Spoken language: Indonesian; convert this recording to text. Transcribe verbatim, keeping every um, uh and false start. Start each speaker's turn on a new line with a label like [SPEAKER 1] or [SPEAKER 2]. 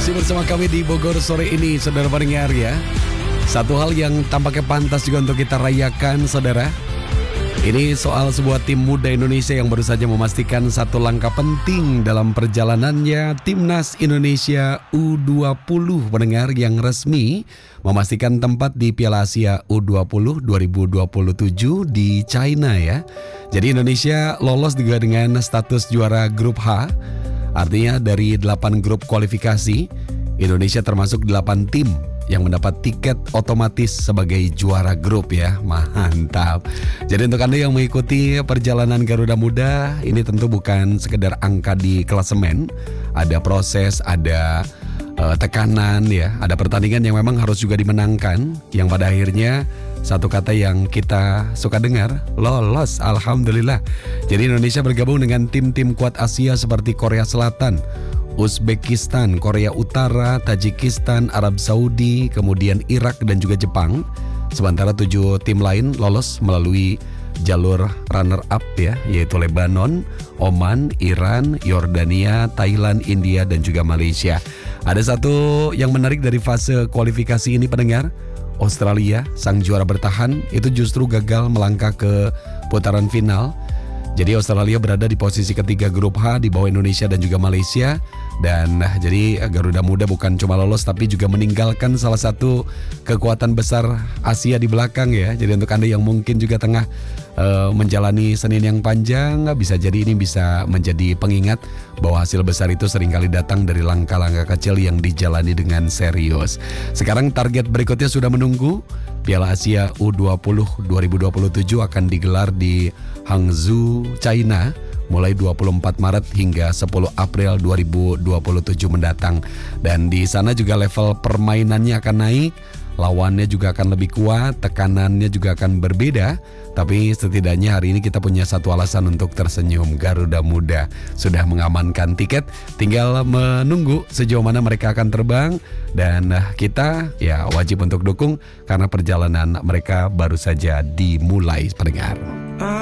[SPEAKER 1] Masih bersama kami di Bogor sore ini, saudara pendengar ya. Satu hal yang tampaknya pantas juga untuk kita rayakan, saudara. Ini soal sebuah tim muda Indonesia yang baru saja memastikan satu langkah penting dalam perjalanannya Timnas Indonesia U dua puluh pendengar yang resmi memastikan tempat di Piala Asia U dua puluh dua ribu dua puluh tujuh di China ya. Jadi Indonesia lolos juga dengan status juara grup H. Artinya dari delapan grup kualifikasi, Indonesia termasuk delapan tim yang mendapat tiket otomatis sebagai juara grup ya. Mantap. Jadi untuk Anda yang mengikuti perjalanan Garuda Muda, ini tentu bukan sekedar angka di klasemen. Ada proses, ada uh, tekanan ya, ada pertandingan yang memang harus juga dimenangkan, yang pada akhirnya satu kata yang kita suka dengar, lolos, alhamdulillah. Jadi Indonesia bergabung dengan tim-tim kuat Asia seperti Korea Selatan, Uzbekistan, Korea Utara, Tajikistan, Arab Saudi, kemudian Irak dan juga Jepang. Sementara tujuh tim lain lolos melalui jalur runner-up ya, yaitu Lebanon, Oman, Iran, Yordania, Thailand, India dan juga Malaysia. Ada satu yang menarik dari fase kualifikasi ini pendengar. Australia, sang juara bertahan, itu justru gagal melangkah ke putaran final. Jadi Australia berada di posisi ketiga grup H di bawah Indonesia dan juga Malaysia. Dan nah, jadi Garuda Muda bukan cuma lolos tapi juga meninggalkan salah satu kekuatan besar Asia di belakang ya. Jadi untuk Anda yang mungkin juga tengah uh, menjalani Senin yang panjang, bisa jadi ini bisa menjadi pengingat bahwa hasil besar itu seringkali datang dari langkah-langkah kecil yang dijalani dengan serius. Sekarang target berikutnya sudah menunggu. Piala Asia U dua puluh dua ribu dua puluh tujuh akan digelar di Hangzhou, China mulai dua puluh empat Maret hingga sepuluh April dua ribu dua puluh tujuh mendatang. Dan di sana juga level permainannya akan naik, lawannya juga akan lebih kuat, tekanannya juga akan berbeda. Tapi setidaknya hari ini kita punya satu alasan untuk tersenyum. Garuda Muda sudah mengamankan tiket, tinggal menunggu sejauh mana mereka akan terbang. Dan kita ya wajib untuk dukung karena perjalanan mereka baru saja dimulai pendengar.